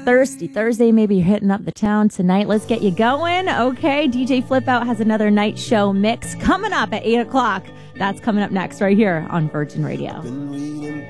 thirsty Thursday, maybe you're hitting up the town tonight. Let's get you going. Okay, DJ Flip Out has another night show mix coming up at 8 o'clock. That's coming up next right here on Virgin Radio.